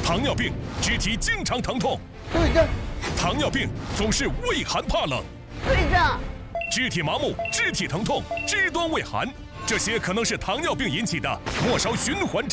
糖尿病肢体经常疼痛。 对症。 糖尿病总是畏寒怕冷。 对症。 肢体麻木、肢体疼痛、肢端畏寒，这些可能是糖尿病引起的末梢循环